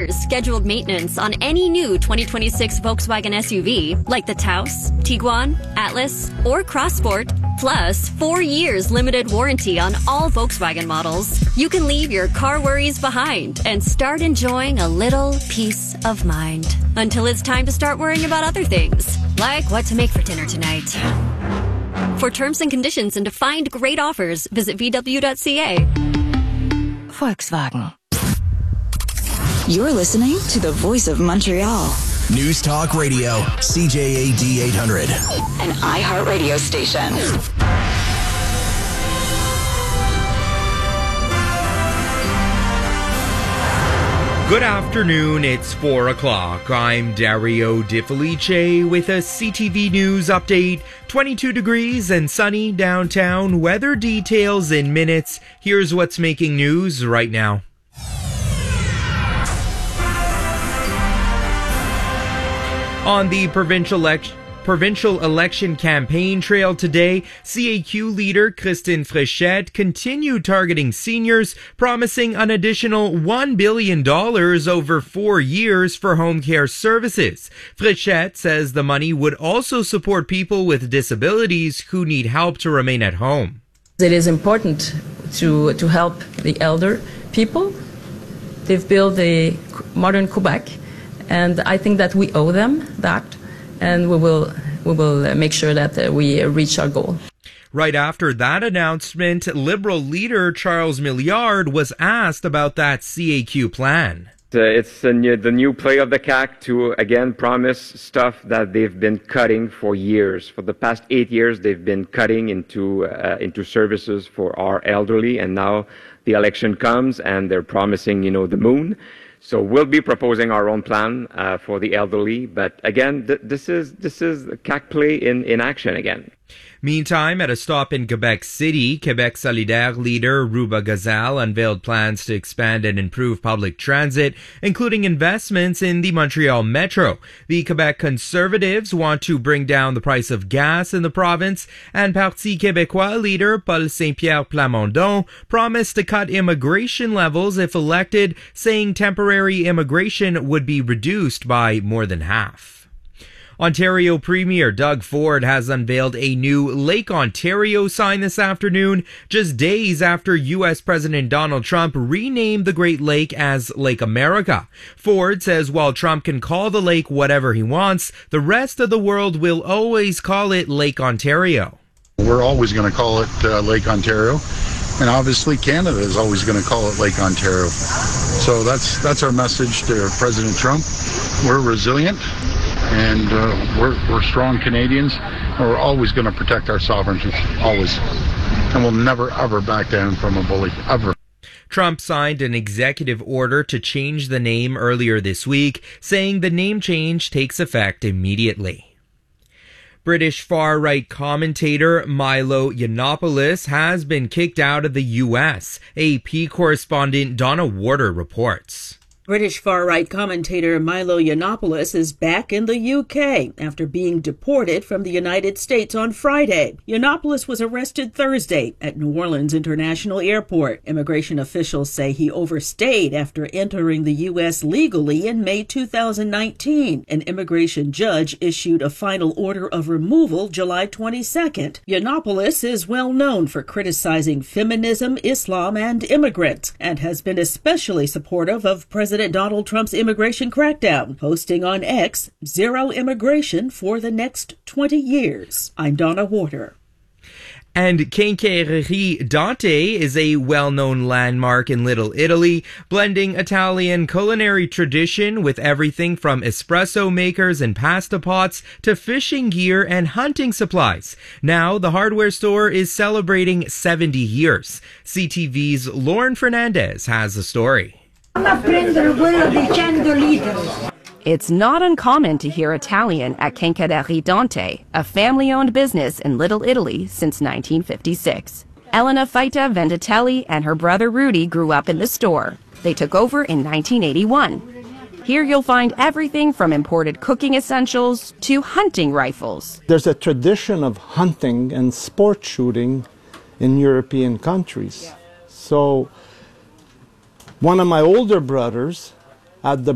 years scheduled maintenance on any new 2026 Volkswagen SUV, like the Taos, Tiguan, Atlas, or Crossport, plus 4 years limited warranty on all Volkswagen models. You can leave your car worries behind and start enjoying a little peace of mind until it's time to start worrying about other things, like what to make for dinner tonight. For terms and conditions and to find great offers, visit VW.ca. Volkswagen. You're listening to the Voice of Montreal. News Talk Radio, CJAD 800. An iHeartRadio station. Good afternoon, it's 4 o'clock. I'm Dario Di Felice with a CTV News update. 22 degrees and sunny downtown. Weather details in minutes. Here's what's making news right now. On the provincial election campaign trail today, CAQ leader Christine Fréchette continued targeting seniors, promising an additional $1 billion over 4 years for home care services. Fréchette says the money would also support people with disabilities who need help to remain at home. It is important to help the elder people. They've built a modern Quebec, and I think that we owe them that. And we will make sure that we reach our goal. Right after that announcement, Liberal leader Charles Milliard was asked about that CAQ plan. It's the new play of the CAQ to, again, promise stuff that they've been cutting for years. For the past 8 years, they've been cutting into services for our elderly, and now the election comes and they're promising, the moon. So we'll be proposing our own plan for the elderly, but again, this is the CAQ play in action again. Meantime, at a stop in Quebec City, Quebec Solidaire leader Rouba Gazal unveiled plans to expand and improve public transit, including investments in the Montreal Metro. The Quebec Conservatives want to bring down the price of gas in the province, and Parti Québécois leader Paul Saint-Pierre Plamondon promised to cut immigration levels if elected, saying temporary immigration would be reduced by more than half. Ontario Premier Doug Ford has unveiled a new Lake Ontario sign this afternoon, just days after U.S. President Donald Trump renamed the Great Lake as Lake America. Ford says while Trump can call the lake whatever he wants, the rest of the world will always call it Lake Ontario. We're always going to call it Lake Ontario, and obviously Canada is always going to call it Lake Ontario. So that's our message to President Trump. We're resilient. And we're strong Canadians, and we're always going to protect our sovereignty, always. And we'll never, ever back down from a bully, ever. Trump signed an executive order to change the name earlier this week, saying the name change takes effect immediately. British far-right commentator Milo Yiannopoulos has been kicked out of the U.S., AP correspondent Donna Warder reports. British far-right commentator Milo Yiannopoulos is back in the UK after being deported from the United States on Friday. Yiannopoulos was arrested Thursday at New Orleans International Airport. Immigration officials say he overstayed after entering the U.S. legally in May 2019. An immigration judge issued a final order of removal July 22nd. Yiannopoulos is well known for criticizing feminism, Islam, and immigrants, and has been especially supportive of President Donald Trump's immigration crackdown, posting on X, "Zero immigration for the next 20 years. I'm Donna Warder. And Quinquerie Dante is a well-known landmark in Little Italy, blending Italian culinary tradition with everything from espresso makers and pasta pots to fishing gear and hunting supplies. Now, the hardware store is celebrating 70 years. CTV's Lauren Fernandez has the story. It's not uncommon to hear Italian at Quinquerie Dante, a family-owned business in Little Italy since 1956. Elena Faita Venditelli and her brother Rudy grew up in the store. They took over in 1981. Here you'll find everything from imported cooking essentials to hunting rifles. There's a tradition of hunting and sport shooting in European countries. So one of my older brothers at the